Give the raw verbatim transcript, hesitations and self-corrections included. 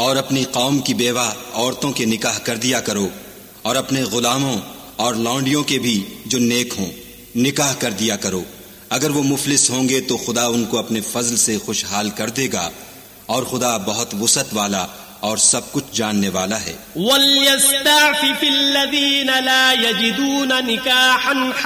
और अपनी कौम की बेवा औरतों के निकाह कर दिया करो, और अपने गुलामों और लौंडियों के भी जो नेक हों निकाह कर दिया करो। अगर वो मुफलिस होंगे तो खुदा उनको अपने फजल से खुशहाल कर देगा, और खुदा बहुत वुसअत वाला और सब कुछ जानने वाला है।